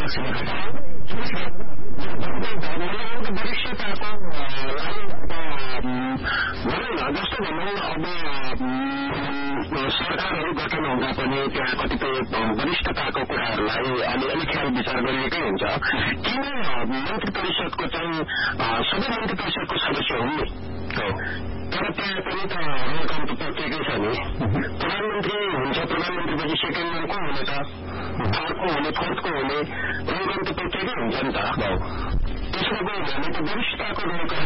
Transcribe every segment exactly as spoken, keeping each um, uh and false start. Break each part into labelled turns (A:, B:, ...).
A: वरिष्ठताको जस्तो भनौँ अब सरकारहरू गठन हुँदा पनि त्यहाँ कतिपय वरिष्ठताको कुराहरूलाई अलिअलि ख्याल विचार गरिएकै हुन्छ। किन मन्त्री परिषदको चाहिँ सबै मन्त्री परिषदको सदस्य हुन् नि, तर त्यहाँ पनि त रोलकम त प्रत्येकै छ नि। प्रधानमन्त्री हुन्छ, प्रधानमन्त्रीपछि सेकेन्डमा को हुने त, थर्डको हुने, फोर्थको हुने, रोलकम त प्रत्येकै हुन्छ नि त। त्यसो गयो भने त वरिष्ठताको रोलकम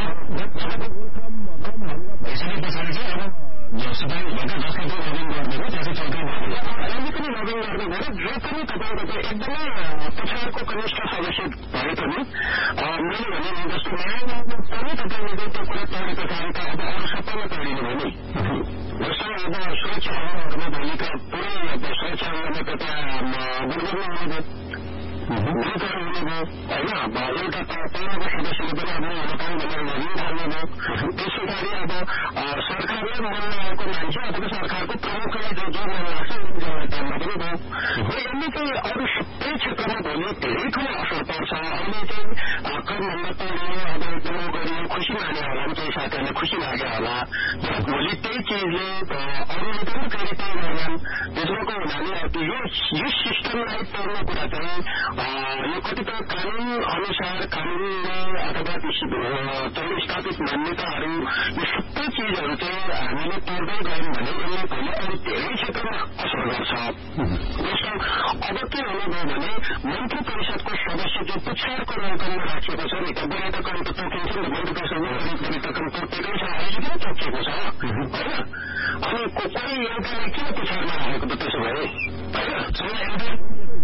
A: भइसके पछाडि चाहिँ अब सबै जसले चाहिँ लगिङ गरिदिएको त्यो चाहिँ चौकै भयो। अहिले पनि लगिङ गर्दै गएर जो पनि तपाईँको चाहिँ एकदमै पछाडिको कनिष्ठ सदस्य भए पनि मैले भने जस्तो न्यायमा पनि तपाईँले चाहिँ त्यो कुरा तोडे पछाडि त अब अरू सबैमा तोडिनु भयो नि। जस्तो अब सुरक्षा अङ्गमा भएका पुरै अब सुरक्षा अङ्गमा त त्यहाँ गुडगुडमा हुनुभयो, गुरुतर हुनुभयो होइन। अब एउटा पाउनुको सदस्यले पनि अब हटाउँ भनेर भनिनु थाल्नुभयो। त्यस पछाडि अब सरकारले मन लागेको मान्छे अथवा सरकारको प्रमुखलाई जो जो मन लाग्छ टाइममा पनि भयो। यसले चाहिँ अरू सबै क्षेत्रमा भोलि धेरै ठुलो असर पर्छ। अहिले चाहिँ कमभन्दा तोडियो, अब प्रयोग गरियो, खुसी माने होला नि, केही साथीहरूलाई खुसी लाग्यो होला। भोलि त्यही चिजले अरूले पनि फेरि त्यही गर्छन्। त्यसमा को हुनाले यो यो सिस्टमलाई तोड्ने कुरा चाहिँ यो कतिपय कानून अनुसार कानूनले अथवा चाहिँ स्थापित मान्यताहरू यो सबै चिजहरू चाहिँ हामीले तोड्दै गयौँ भने यसले भोलि अरू धेरै क्षेत्रमा असर गर्छ। जस्तो अब के हुनुभयो भने मन्त्री परिषदको सदस्य जो पुच्छारको रोलकममा राखिएको छ नि, त पर्यटकहरू त तोकिन्छ नि, मन्त्री परिषदमा पर्यटकहरू तोकेकै छ, अहिले पनि तोकिएको छ होइन। अनि कोही एउटाले किन पुच्छारमा राखेको त त्यसो भए होइन,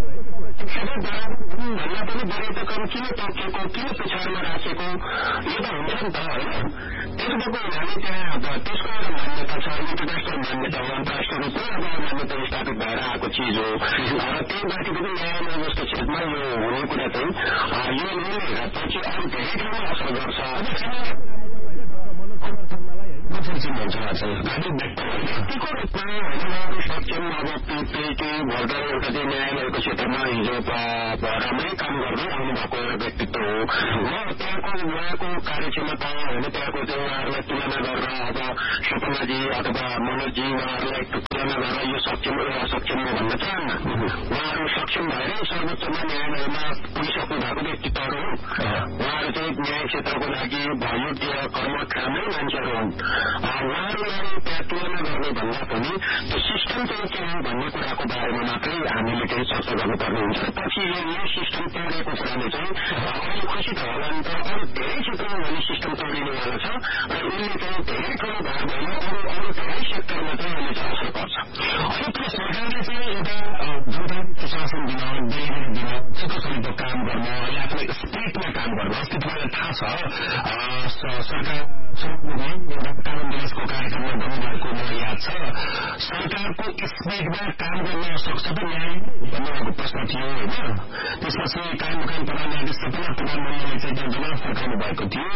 A: भन्दा पनि पर्यटकहरू किन तोकिएको, किन पुच्छारमा राखेको, यो त हुन्छ नि त होइन। त्यसको हुनाले त्यहाँ अब त्यसको एउटा मान्यता छ, इन्टरनेसनल मान्यता हो, अन्तर्राष्ट्रिय रूपमा अब मान्यता स्थापित भएर आएको चिज हो। र त्यही माथि पनि न्यायालय जस्तो क्षेत्रमा यो हुने कुरा चाहिँ यो निर्णय पछि अरू धेरै ठाउँमा असर गर्छ। व्यक्तिको रूपमा होइन सक्षम अब केही भर्खर एउटा चाहिँ न्यायालयको क्षेत्रमा हिजो राम्रै काम गर्दै आउनुभएको एउटा व्यक्तित्व हो। र त्यहाँको उहाँको कार्यक्षमता होइन, त्यहाँको चाहिँ उहाँहरूलाई तुलना गरेर अब सपनाजी अथवा मनोजजी उहाँहरूलाई तुलना गरेर यो सक्षम र असक्षम हो भन्न चाहन्न। उहाँहरू सक्षम भएरै सर्वोच्चमा न्यायालयमा पुगिसक्नु भएको व्यक्तित्वहरू हुन्। उहाँहरू चाहिँ न्याय क्षेत्रको लागि योग्य कर्मठ राम्रै मान्छेहरू हुन्। उहाँहरूलाई त्यहाँ तुलना गर्ने भन्दा पनि त्यो सिस्टम चाहिँ के हो भन्ने कुराको बारेमा मात्रै हामीले चाहिँ चर्चा गर्नुपर्ने हुन्छ। पछि यो सिस्टम तोडेको कुराले चाहिँ अहिले खुसी त होला नि, तर अरू धेरै क्षेत्रमा भने सिस्टम तोडिनेवाला छ र यसले चाहिँ धेरै ठुलो भएर भएन अरू अरू धेरै सेक्टरमा चाहिँ यसले चाहिँ असर पर्छ। अनि त्यो सरकारले चाहिँ एउटा जनता सुशासन दिन, डेलिभरी दिन, चितोसरितो काम गर्न, या आफ्नो स्पिरिटमा काम गर्न। अस्ति तपाईँलाई थाहा छ सरकार एउटा कानून दिवसको कार्यक्रममा भन्नुभएको मलाई याद छ, सरकारको स्पिडमा काम गर्न सक्छ त न्याय भन्नुभएको प्रश्न थियो होइन। त्यसपछि कायम मुकाम प्रधान न्यायाधीश सपना प्रधानमन्त्रीले चाहिँ त्यहाँ जवाफ फर्काउनु भएको थियो,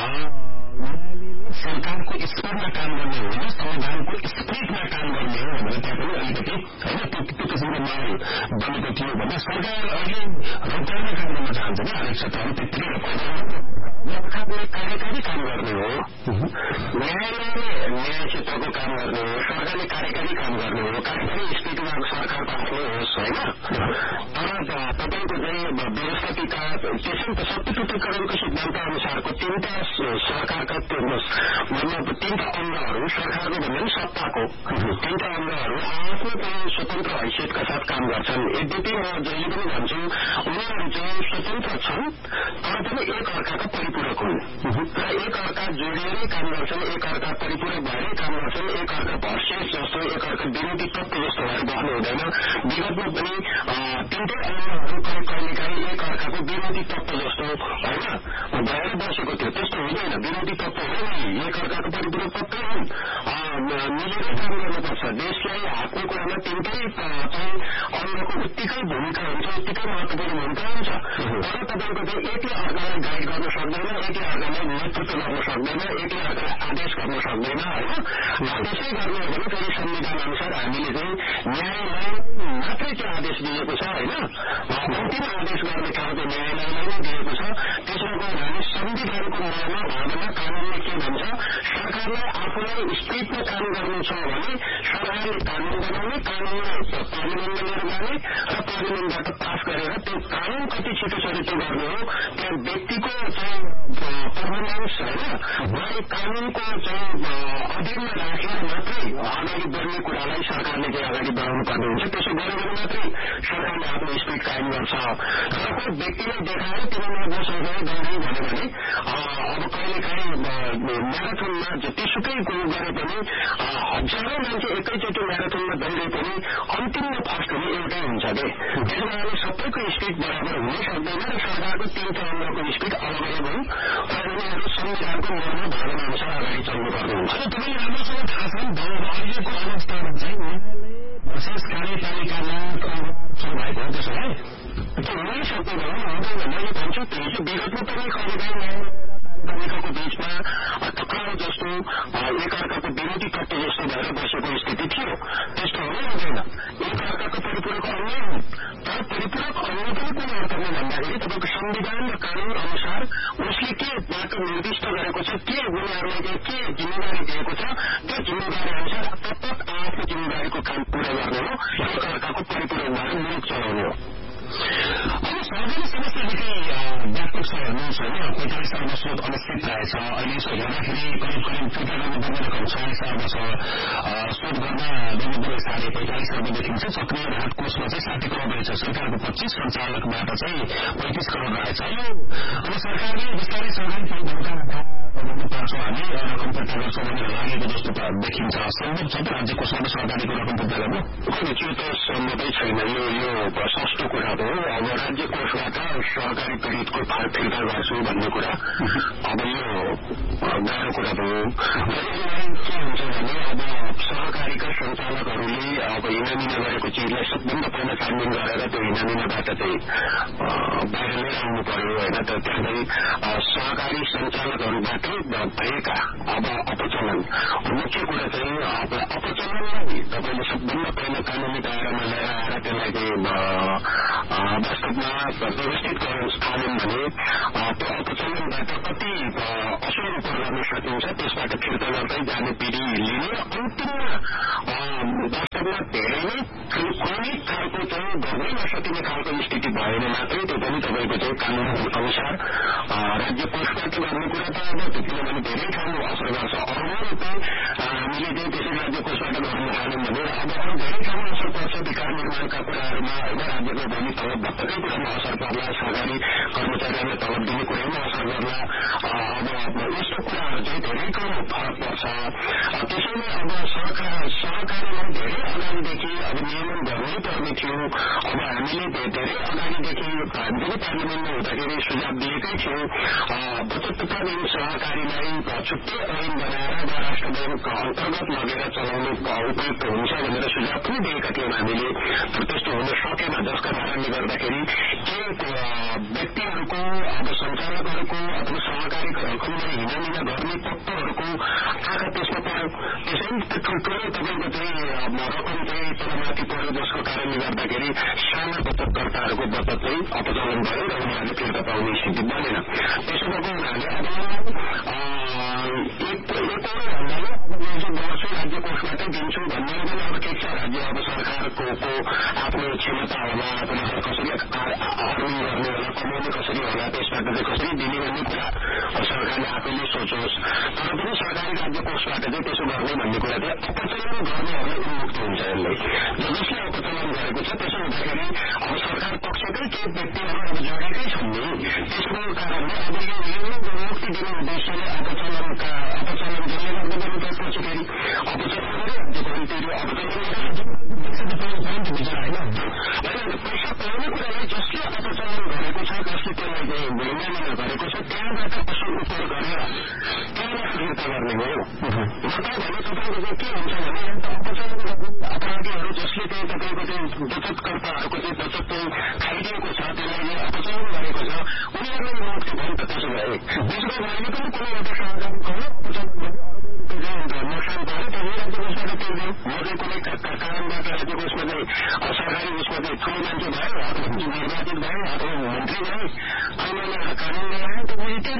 A: सरकारको स्पिडमा काम गर्ने होइन, संविधानको स्पिडमा काम गर्ने हो भनेर त्यहाँ पनि अलिकति होइन त्यो किसिमको माहौल बनेको थियो। भन्दा सरकार अहिले रोक्टामा काम गर्न चाहन्छ नि, हरेक क्षेत्रहरू त्यत्तिकै सरकारले कार्यकारी काम गर्ने हो, न्यायालयले न्याय क्षेत्रको काम गर्ने हो, सरकारले कार्यकारी काम गर्ने हो। कार्यकारी स्थितिमा सरकार आफ्नो होस् होइन, तर तपाईँको चाहिँ व्यवस्थापिका त्यसै त शक्तिपीठीकरणको सिद्धान्त अनुसारको तीनटा सरकारका मतलब तीनटा अङ्गहरू सरकारको भन्दा पनि सत्ताको तीनटा अङ्गहरू आफ्नो चाहिँ स्वतन्त्र हैसियतका साथ काम गर्छन्। यद्यपि म जहिले पनि भन्छु उनीहरू चाहिँ स्वतन्त्र छन् तर पनि एक अर्काका परिपूरक हुन् र एक अर्का जोडिएरै काम गर्छन्, एक अर्का परिपूरक भएरै काम गर्छन्, एक अर्का भर्सेस जस्तो एक अर्का विरोधी तत्व जस्तो भएर बस्नु हुँदैन। विगतमा पनि तीनटै अङ्गहरू कहिलेकाहीँ एक अर्काको विरोधी तत्व जस्तो होइन भएर बसेको थियो, त्यस्तो हुँदैन। विरोधी तत्व होइन, एक अर्काको परिपूरक तत्व हुन्, मिलेरै काम गर्नुपर्छ। देशलाई हात्ने कुरामा तीनटै चाहिँ अङ्गको उत्तिकै भूमिका हुन्छ, उत्तिकै महत्वपूर्ण भूमिका हुन्छ। तर तपाईँको चाहिँ एकले अर्कालाई गाइड गर्न सक्दैन, एकले अर्कालाई नेतृत्व गर्न सक्दैन, एकले अर्कालाई आदेश गर्न सक्दैन होइन। त्यसै गर्ने हो भने फेरि संविधान अनुसार हामीले चाहिँ न्यायालय मात्रै चाहिँ आदेश दिएको छ होइन, अन्तिम आदेश गर्ने काम चाहिँ न्यायालयलाई नै दिएको छ। त्यसमा गएर हामी संविधानको नियममा भागमा कानूनले के भन्छ, सरकारलाई आफूलाई स्पिडमा काम गर्नु छ भने सरकारले कानून बनाउने, कानूनलाई पार्लिमेन्टमा लिएर जाने र पार्लिमेन्टबाट पास गरेर त्यो कानून कति छिटो छिटो गर्ने हो, त्यहाँ व्यक्तिको चाहिँ पर्फर्मेन्स होइन, उहाँले कानूनको चाहिँ अधीनमा राखेर मात्रै अगाडि बढ्ने कुरालाई सरकारले चाहिँ अगाडि बढाउनु पर्ने हुन्छ। त्यसो गर्यो भने मात्रै सरकारले आफ्नो स्पिड कायम गर्छ। र कोही व्यक्तिलाई देखाएर तिमीले बसाउँदै दौडै भन्यो भने अब कहिलेकाहीँ म्याराथनमा जतिसुकै गयो गरे पनि हजारौं मान्छे एकैचोटि म्याराथनमा दौडे पनि अन्तिममा फर्स्ट हुने एउटै हुन्छ के। त्यसो कारणले सबैको स्पिड बराबर हुन सक्दैन र सरकारको तीनवटा अङ्गको स्पिड अलग अलग हो र उनीहरू संविधानको नियममा भागमा अनुसार अगाडि चल्नुपर्ने हुन्छ।
B: तपाईँले राम्रोसँग थाहा छ अहिलेको अवस्थामा चाहिँ विशेष कार्यपालिकामा भएको हो, त्यसो भए
A: त्यो हुनै सक्दैन। हुँदैन मैले भन्छु त्यही चाहिँ विगतमा पनि कहिलेकाहीँ न्यायपालिकाको बीचमा टक्राउ जस्तो एकअर्काको विरोधी तत्व जस्तो भएर बसेको स्थिति थियो। त्यस्तो हुनै हुँदैन। एकअर्काको परिपूरक अंग हुन्, तर परिपूरक अंग पनि कुन अर्थमा भन्दाखेरि तपाईँको संविधान र कानून अनुसार उसले के बाटो निर्दिष्ट गरेको छ, के उनीहरूलाई चाहिँ के जिम्मेवारी दिएको छ, त्यो जिम्मेवारी अनुसार तत्त आफ्नो जिम्मेवारीको काम पूरा गर्ने हो, एकअर्काको परिपूरक भएर मुलुक चलाउने हो।
B: अब सरकारी समस्यादेखि व्यापक छ हेर्नुहोस् होइन, पैंतालिस अर्ब स्रोत अनिश्चित रहेछ। अहिले यसो हेर्दाखेरि करिब करिब फिर्ता गर्नुपर्ने रकम चालिस अर्ब छ, स्रोत गर्दा गर्नुपर्ने साढे पैंतालिस अर्ब देखिन्छ। सक्रिय राहत कोषमा चाहिँ साठी करोड़ रहेछ, सरकारको पच्चीस, सञ्चालकबाट चाहिँ पैंतिस करोड़ रहेछ। अब सरकारले बिस्तारै सरकारी परिधका गर्नुपर्छ, हामी रकम फिर्ता गर्छौँ भनेर लागेको जस्तो त देखिन्छ। सम्भव छ त राज्य कोषबाट सरकारीको रकम फिर्ता गर्नु?
A: त्यो त सम्भवै छैन। यो यो सस्तो कुरा हो। अब राज्य कोषबाट सहकारी पीड़ितको फिर्ता गर्छु भन्ने कुरा अब यो गाह्रो कुरा भयो। के हुन्छ भने अब सहकारीका सञ्चालकहरूले अब हिनामिना गरेको चिजलाई सबभन्दा पहिला छानबिन गरेर त्यो हिनामिनाबाट चाहिँ बाहिर लिएर आउनु पर्यो होइन। त त्यहाँ सहकारी सञ्चालकहरूबाट भएका अब अपचलन मुख्य कुरा चाहिँ अब अपचलनलाई तपाईँले सबभन्दा पहिला कानूनी दायरामा लिएर आएर त्यसलाई चाहिँ वास्तवमा व्यवस्थित गर्न थाल्यौं भने त्यो अपचलनबाट कति असर उपर गर्न सकिन्छ, त्यसबाट फिर्ता गर्दै जाने पिँढी लिने अन्तिममा वास्तवमा धेरै नै क्रमिक खालको चाहिँ गर्नै नसकिने खालको स्थिति भयो भने मात्रै त्यो पनि तपाईँको चाहिँ कानून अनुसार राज्य कोषबाट गर्ने कुरा त अब किनभने धेरै ठाउँमा असर गर्छ। अरूहरू चाहिँ हामीले चाहिँ त्यसै राज्य कोषबाट गर्न थाल्यौं भने अब अरू धेरै ठाउँमा असर पर्छ। विकास निर्माणका कुराहरूमा होइन, राज्यको भूमि तलब भत्ताकै कुरामा असर पर्ला, सरकारी कर्मचारीहरूले तलब दिने कुरामा असर गर्ला। अब यस्तो कुराहरू चाहिँ धेरै कम फरक पर्छ। त्यसैले अब सरकार सहकारीलाई धेरै अगाडिदेखि अब नियमन गर्नै पर्ने थियो। अब हामीले धेरै अगाडिदेखि हामीले पार्लिमेन्टमा हुँदाखेरि सुझाव दिएकै थियौं, बचत तथा ऋण सहकारीलाई छुट्टै ऐन बनाएर राष्ट्र बैंक अन्तर्गत लगेर चलाउनु उपयुक्त हुन्छ भनेर सुझाव पनि दिएका थियौं हामीले। त्यस्तो हुन सकेन, जसका कारणले गर्दाखेरि के व्यक्तिहरूको अब सञ्चालकहरूको अथवा सहकारीको रकमलाई हिनामिना गर्ने तत्त्वहरूको आँखा त्यसमा पर्यो। त्यसैले ठुल्ठुलो तपाईँको चाहिँ रकम चाहिँ तलमाथि पर्यो, जसको कारणले गर्दाखेरि साना बचतकर्ताहरूको बचत चाहिँ अपचलन भयो र उनीहरूले फिर्ता पाउने स्थिति बनेन। त्यसो भएको हुनाले अब एक भन्नाले अब जो गर्छु राज्य कोषबाटै दिन्छु भन्ने पनि अब ठिक छ, राज्य अब सरकारको आफ्नो क्षमता होला, उनीहरूलाई कसरी अर्निङ गर्ने होला, कमाउने कसरी होला, त्यसबाट चाहिँ कसरी दिने भन्ने कुरा सरकारले आफैले सोचोस्। तर पनि सरकारी राज्य कोषबाट चाहिँ त्यसो गर्ने भन्ने कुरा चाहिँ अपचलन गर्नेहरूलाई उन्मुक्त हुन्छ। यसले जसले अपचलन गरेको छ त्यसो हुँदाखेरि अब सरकार पक्षकै केही व्यक्तिहरू अब जोडेकै छन् नि, त्यसको कारणले अब यो मुक्ति दिने उद्देश्यले अपचलनका अपचलन जसले गर्दा पनि त्यसपछि फेरि अपचलन गरेर अपचलन पैसा पाउने कुरालाई जसले अपचलन गरेको छ, जसले त्यसलाई हिनामिना गरेको छ, त्यहाँबाट असर उपर गरेर त्यसलाई फिर्ता गर्ने हो। नत्र भने तपाईँको चाहिँ के हुन्छ भने एउटा अपचलन अपराधीहरू जसले चाहिँ तपाईँको चाहिँ बचतकर्ताहरूको चाहिँ बचत चाहिँ खाइदिएको छ, त्यसलाई अपचलन गरेको छ, उनीहरूले मुक्ति भयो त। त्यसो भए त्यसको भएन पनि कुनै एउटा सहकारी भयो अपचलन भयो, नोक्सान भयो, त्यसले राज्य कोषबाट तिर्दैन। म चाहिँ कुनै कारणबाट राज्य कोषमा चाहिँ सरकारी उसमा चाहिँ ठुलो मान्छे भयो, निर्वाचित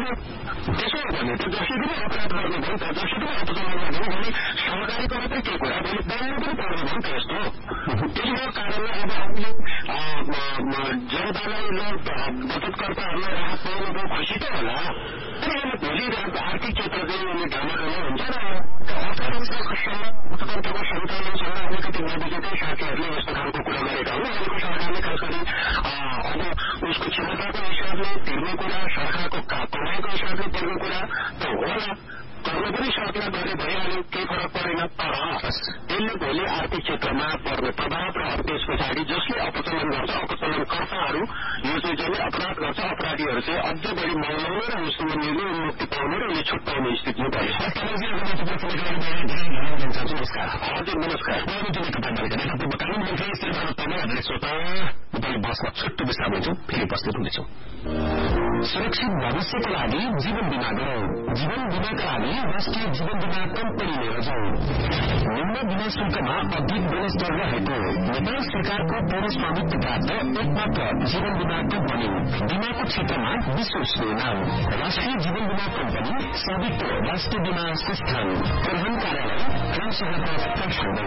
A: त्यसो हो भने त जसले पनि अपराध गर्ने भयो त जसले पनि अपचलन गर्ने भने सरकारीको मात्रै के कुरा भने बन्नु पनि पर्ने भयो त यस्तो त्यसको कारणले अब हामीले जनतालाई बचतकर्ताहरूलाई राहत पाउनु भयो खुसी त होला तर यसले भोलि आर्थिक क्षेत्र चाहिँ यसले ढामाडोलो हुन्छ र अर्थतन्त्रको सञ्चालनसँग अलिकति नजिकै साथीहरूले यस्तो खालको कुरा गरेका हुन् अहिलेको सरकारले खास गरी अब उसको क्षमताको हिसाबले तिर्ने कुरा सरकारको कमाईको हिसाबले तिर्ने कुरा त होला गर्न पनि सक्ला गरे भइहाल्यो केही फरक परेन तर यसले भोलि आर्थिक क्षेत्रमा पर्ने प्रभाव र त्यस पछाडि जसले अपचलन गर्छ अपचलनकर्ताहरू यो चाहिँ जसले अपराध गर्छ अपराधीहरू चाहिँ अझ बढी मौलाउने र उसको उन्मुक्ति पाउने र उसले छुट्याउने स्थितिमा पर्छ।
B: नमस्कार।
A: हजुर नमस्कार।
B: बसमा छुट्टो विश्राम हुन्छौँ फेरि उपस्थित हुनेछौँ। सुरक्षित भविष्यको लागि जीवन बीमा गरौं। जीवन बीमाका लागि राष्ट्रिय जीवन बीमा कम्पनी लिएर जाउँ। निम्न बीमा शुल्कमा अधिक बोनस दर रहेको नेपाल सरकारको पूर्ण स्वामित्व प्राप्त एकमात्र जीवन बीमा कम्पनी बीमाको क्षेत्रमा विश्वसनीय नाम राष्ट्रिय जीवन बीमा कम्पनी स्वामित्व राष्ट्रिय बीमा संस्थान प्रधान कार्यालय